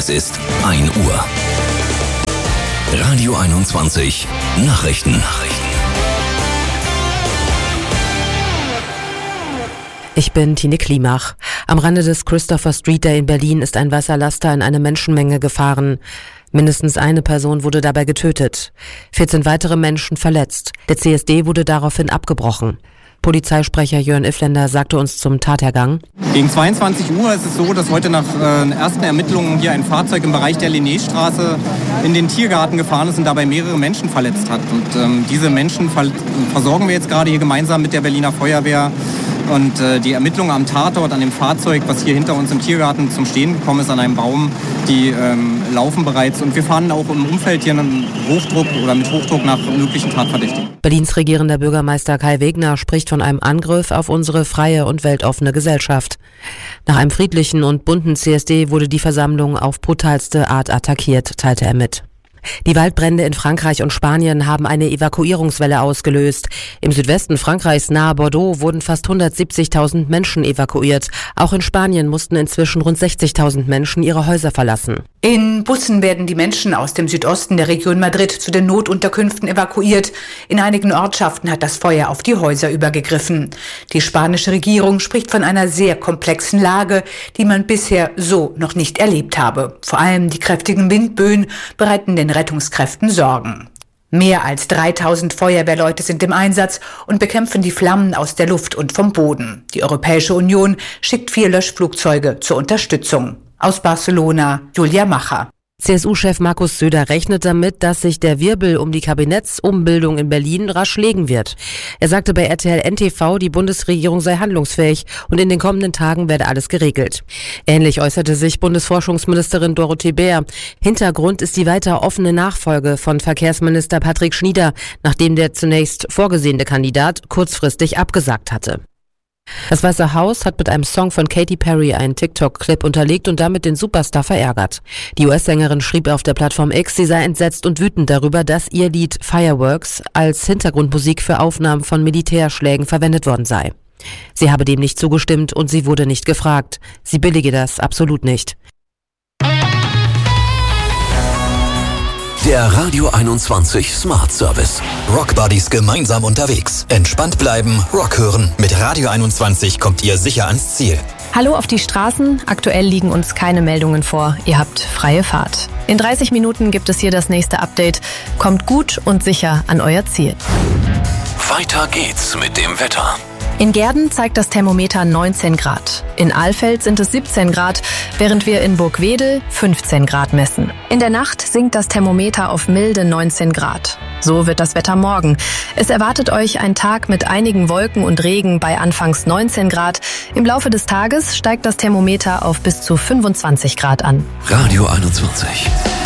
Es ist 1 Uhr. Radio 21 Nachrichten. Ich bin Tine Klimach. Am Rande des Christopher Street Day in Berlin ist ein weißer Laster in eine Menschenmenge gefahren. Mindestens eine Person wurde dabei getötet. 14 weitere Menschen verletzt. Der CSD wurde daraufhin abgebrochen. Polizeisprecher Jörn Iffländer sagte uns zum Tathergang: Gegen 22 Uhr ist es so, dass heute nach ersten Ermittlungen hier ein Fahrzeug im Bereich der Linnéstraße in den Tiergarten gefahren ist und dabei mehrere Menschen verletzt hat. Und diese Menschen versorgen wir jetzt gerade hier gemeinsam mit der Berliner Feuerwehr. Und die Ermittlungen am Tatort, an dem Fahrzeug, was hier hinter uns im Tiergarten zum Stehen gekommen ist, an einem Baum, die laufen bereits. Und wir fahren auch im Umfeld hier mit Hochdruck nach möglichen Tatverdächtigen. Berlins regierender Bürgermeister Kai Wegner spricht von einem Angriff auf unsere freie und weltoffene Gesellschaft. Nach einem friedlichen und bunten CSD wurde die Versammlung auf brutalste Art attackiert, teilte er mit. Die Waldbrände in Frankreich und Spanien haben eine Evakuierungswelle ausgelöst. Im Südwesten Frankreichs nahe Bordeaux wurden fast 170.000 Menschen evakuiert. Auch in Spanien mussten inzwischen rund 60.000 Menschen ihre Häuser verlassen. In Bussen werden die Menschen aus dem Südosten der Region Madrid zu den Notunterkünften evakuiert. In einigen Ortschaften hat das Feuer auf die Häuser übergegriffen. Die spanische Regierung spricht von einer sehr komplexen Lage, die man bisher so noch nicht erlebt habe. Vor allem die kräftigen Windböen bereiten den Rettungskräften Sorgen. Mehr als 3000 Feuerwehrleute sind im Einsatz und bekämpfen die Flammen aus der Luft und vom Boden. Die Europäische Union schickt 4 Löschflugzeuge zur Unterstützung. Aus Barcelona, Julia Macher. CSU-Chef Markus Söder rechnet damit, dass sich der Wirbel um die Kabinettsumbildung in Berlin rasch legen wird. Er sagte bei RTL NTV, die Bundesregierung sei handlungsfähig und in den kommenden Tagen werde alles geregelt. Ähnlich äußerte sich Bundesforschungsministerin Dorothee Bär. Hintergrund ist die weiter offene Nachfolge von Verkehrsminister Patrick Schnieder, nachdem der zunächst vorgesehene Kandidat kurzfristig abgesagt hatte. Das Weiße Haus hat mit einem Song von Katy Perry einen TikTok-Clip unterlegt und damit den Superstar verärgert. Die US-Sängerin schrieb auf der Plattform X, sie sei entsetzt und wütend darüber, dass ihr Lied Fireworks als Hintergrundmusik für Aufnahmen von Militärschlägen verwendet worden sei. Sie habe dem nicht zugestimmt und sie wurde nicht gefragt. Sie billige das absolut nicht. Der Radio 21 Smart Service. Rock Buddies gemeinsam unterwegs. Entspannt bleiben, Rock hören. Mit Radio 21 kommt ihr sicher ans Ziel. Hallo auf die Straßen. Aktuell liegen uns keine Meldungen vor. Ihr habt freie Fahrt. In 30 Minuten gibt es hier das nächste Update. Kommt gut und sicher an euer Ziel. Weiter geht's mit dem Wetter. In Gehrden zeigt das Thermometer 19 Grad. In Alfeld sind es 17 Grad, während wir in Burgwedel 15 Grad messen. In der Nacht sinkt das Thermometer auf milde 19 Grad. So wird das Wetter morgen. Es erwartet euch ein Tag mit einigen Wolken und Regen bei anfangs 19 Grad. Im Laufe des Tages steigt das Thermometer auf bis zu 25 Grad an. Radio 21.